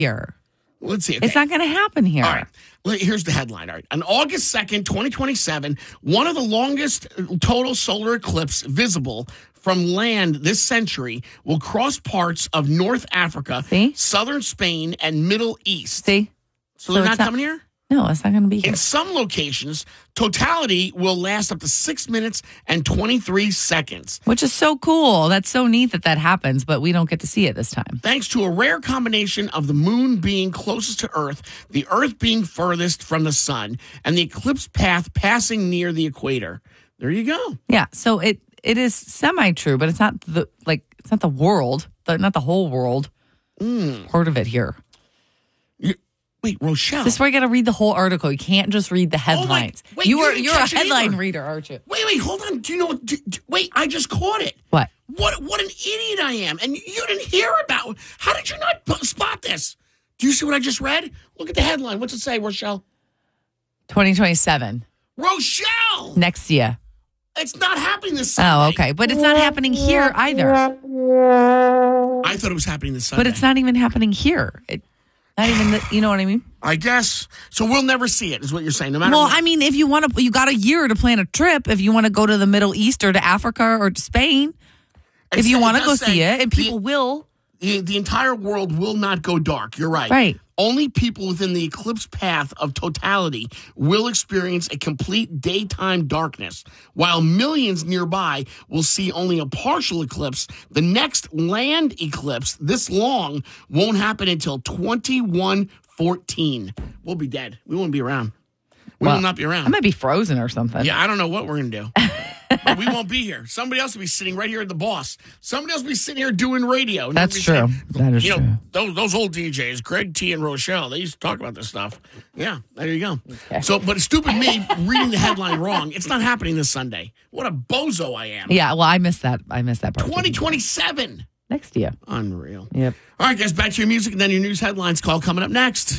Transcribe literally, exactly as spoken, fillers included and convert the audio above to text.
here. Let's see. Okay. It's not going to happen here. All right. Well, here's the headline. All right. On August second, twenty twenty-seven, one of the longest total solar eclipse visible from land this century will cross parts of North Africa, See? southern Spain, and Middle East. See? So, they're So not it's not- coming here? No, it's not going to be here. In some locations, totality will last up to six minutes and twenty-three seconds. Which is so cool. That's so neat that that happens, but we don't get to see it this time. Thanks to a rare combination of the moon being closest to Earth, the Earth being furthest from the sun, and the eclipse path passing near the equator. There you go. Yeah, so it it is semi-true, but it's not the like it's not the world, the, not the whole world. Mm. Part of it here. You, wait, Rochelle. This is where you got to read the whole article. You can't just read the headlines. wait, you you are didn't you're a catch it headline either. reader, aren't you? Wait, wait, hold on. Do you know what? Do, do, wait, I just caught it. What? What? What an idiot I am! And you didn't hear about. How did you not p- spot this? Do you see what I just read? Look at the headline. What's it say, Rochelle? twenty twenty-seven Rochelle. next year. It's not happening this Sunday. Oh, okay, but it's not happening here either. I thought it was happening this Sunday. But it's not even happening here. It, not even the, you know what I mean? I guess. So we'll never see it, is what you're saying. No matter Well, what. I mean, if you want to, you got a year to plan a trip. If you want to go to the Middle East or to Africa or to Spain, if you It want to does go say see it, and the- people will. The, the entire world will not go dark. You're right. Right. Only people within the eclipse path of totality will experience a complete daytime darkness, while millions nearby will see only a partial eclipse. The next land eclipse this long won't happen until twenty-one fourteen. We'll be dead. We won't be around. We Well, will not be around. I might be frozen or something. Yeah, I don't know what we're going to do. But we won't be here. Somebody else will be sitting right here at the boss. Somebody else will be sitting here doing radio. And That's they'll be true. That is you know, true. those those old D Js, Greg T and Rochelle, they used to talk about this stuff. Yeah, there you go. Okay. So, but stupid me reading the headline wrong. It's not happening this Sunday. What a bozo I am. Yeah, well, I missed that. I missed that part. twenty twenty-seven. Next year. Unreal. Yep. All right, guys, back to your music and then your news headlines call coming up next.